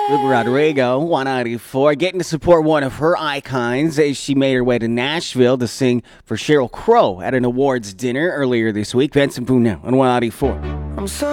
Luke Rodrigo, 194, getting to support one of her icons as she made her way to Nashville to sing for Sheryl Crow at an awards dinner earlier this week. Benson Boone now on 194.